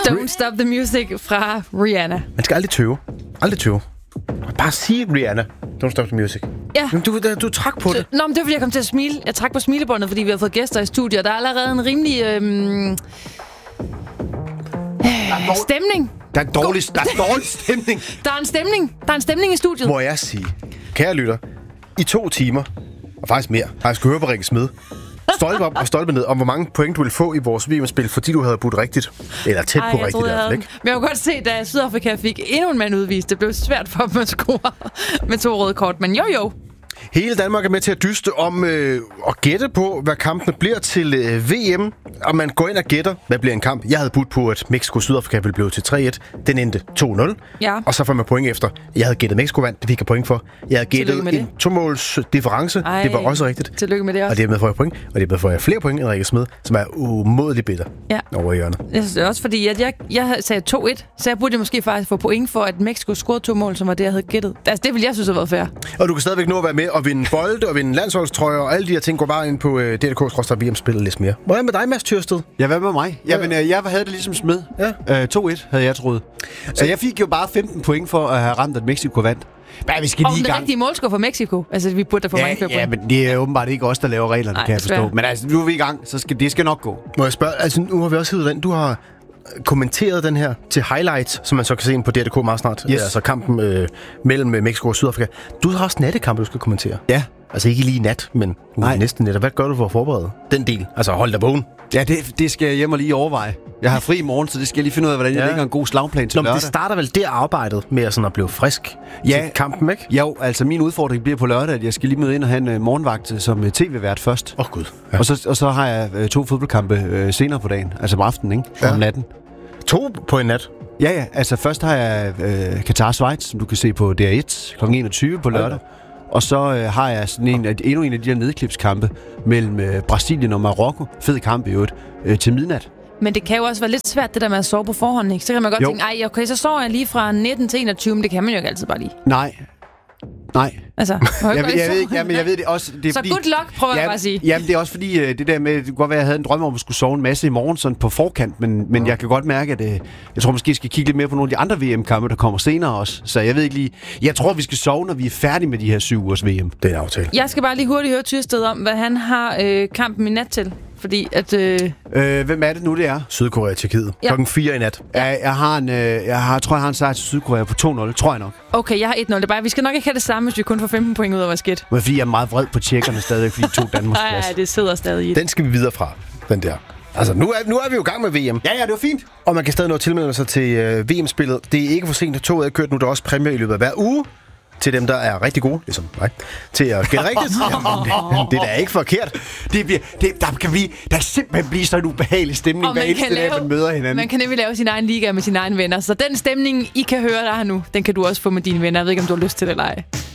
Don't Stop the Music fra Rihanna. Man skal aldrig tøve. Aldrig tøve. Bare sige Rihanna. Don't Stop the Music. Ja. Men du trak på det. Nå, men det var, fordi jeg kom til at smile. Jeg trak på smilebåndet, fordi vi har fået gæster i studiet. Der er allerede en rimelig stemning. Der er dårlig stemning. Der er en stemning i studiet. Må jeg sige, kære lytter, i 2 timer, og faktisk mere, har jeg skulle høre på Rikke Smed, stolpe op og stolpe ned, om hvor mange point du ville få i vores VM-spil, fordi du havde budt rigtigt. Eller tæt på rigtigt i hvert fald, ikke? Men jeg kunne godt se, da Sydafrika fik endnu en mand udvist, det blev svært for dem at score med 2 røde kort. Men jo. Hele Danmark er med til at dyste om at gætte på, hvad kampene bliver til VM. Og man går ind og gætter, hvad bliver en kamp. Jeg havde budt på, at Mexico-Sydafrika ville blive til 3-1. Den endte 2-0. Ja. Og så får man point efter. Jeg havde gættet Mexico vandt, det fik jeg point for. Jeg havde gættet en 2-måls difference. Det var også rigtigt. Tillykke med det også. Og dermed får jeg point. Og dermed får jeg flere point end Rikke Smed, som er umådeligt bitter over hjørnet. Jeg synes også, fordi at jeg sagde 2-1, så jeg burde måske faktisk få point for, at Mexico scorede 2 mål, som var det, jeg havde gættet. Altså, det ville jeg synes have været fair. Og du kan stadigvæk nå at være med og vinde bolde og vinde landsholdstrøjer og alle de her ting. Går bare ind på DRK/VM-spil og læs mere. Hvordan med dig, Mads Tyrsted? Ja, hvad med mig? Jamen, jeg havde det ligesom Smed. Ja. 2-1 havde jeg troet. Så jeg fik jo bare 15 point for at have ramt, at Mexico vandt. Men vi skal lige den rigtige målscore for Mexico. Altså, vi burde da få mange flere point. Ja, men det er åbenbart ikke os, der laver reglerne, kan jeg forstå. Men altså, nu er vi i gang, så det skal nok gå. Må jeg spørge, altså nu har vi også heddet den. Du har kommenteret den her til highlights, som man så kan se ind på DRK meget snart. Yes. Altså kampen mellem Mexico og Sydafrika. Du har også nattekampe, du skal kommentere. Ja. Altså ikke lige nat, men næsten nat. Hvad gør du for at forberede den del? Altså hold dig vågen. Ja, det skal jeg hjem og lige overveje. Jeg har fri i morgen, så det skal jeg lige finde ud af, hvordan jeg lægger en god slagplan til lørdag. Det starter vel der arbejdet med at blive frisk til kampen, ikke? Jo, altså min udfordring bliver på lørdag, at jeg skal lige møde ind og have en morgenvagt som tv-vært først. Gud. Ja. Og så har jeg 2 fodboldkampe senere på dagen, altså om aftenen, ikke? Ja. Om natten. 2 på en nat? Ja, altså først har jeg Qatar-Schweiz, som du kan se på DR1 kl. 21 på lørdag. Og så har jeg sådan endnu en af de der nedklipskampe mellem Brasilien og Marokko. Fed kamp i øvrigt til midnat. Men det kan jo også være lidt svært, det der med at sove på forhånd, ikke? Så kan man godt tænke, okay, så sover jeg lige fra 19 til 21, men det kan man jo ikke altid bare lige. Nej. Altså, jeg ved ikke, jamen jeg ved det også. Det er så fordi, good luck, prøver jeg bare at sige. Jamen det er også fordi, det der med, det kunne godt være, at jeg havde en drøm om at skulle sove en masse i morgen, sådan på forkant, men jeg kan godt mærke, at jeg tror måske, jeg skal kigge lidt mere på nogle af de andre VM-kampe, der kommer senere også. Så jeg ved ikke lige, jeg tror, vi skal sove, når vi er færdige med de her 7 ugers VM. Det er en aftale. Jeg skal bare lige hurtigt høre Tyrsted om, hvad han har kampen i nat til. Fordi at... Hvem er det nu, det er? Sydkorea, Tjekkiet. Klokken 4 i nat. Ja, jeg tror, jeg har en sejr til Sydkorea på 2-0, tror jeg nok. Okay, jeg har 1-0. Det er bare, vi skal nok ikke have det samme, hvis vi kun får 15 point ud af vores gæt. Men fordi jeg er meget vred på tjekkerne stadig, fordi 2 Danmarks plads. Nej, det sidder stadig i. Den skal vi videre fra, den der. Altså, nu er vi jo i gang med VM. Ja, det var fint. Og man kan stadig nå at tilmelde sig til VM-spillet. Det er ikke for sent, at toget er kørt nu. Der er også præmier i løbet af hver uge. Til dem, der er rigtig gode, ligesom mig, til at gætte rigtigt. Jamen, det er da ikke forkert. Der kan simpelthen blive sådan en ubehagelig stemning, hver eneste dag, man møder hinanden. Man kan nemlig lave sin egen liga med sine egne venner. Så den stemning, I kan høre der nu, den kan du også få med dine venner. Jeg ved ikke, om du har lyst til det eller ej.